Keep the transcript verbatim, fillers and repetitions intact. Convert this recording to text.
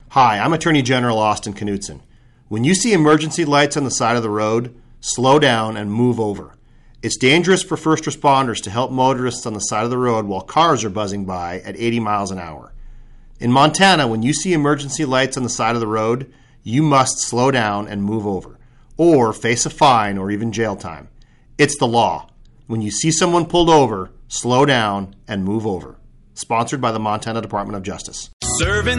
Hi, I'm Attorney General Austin Knudsen. When you see emergency lights on the side of the road, slow down and move over. It's dangerous for first responders to help motorists on the side of the road while cars are buzzing by at eighty miles an hour. In Montana, when you see emergency lights on the side of the road, you must slow down and move over, or face a fine or even jail time. It's the law. When you see someone pulled over, slow down and move over. Sponsored by the Montana Department of Justice. Serving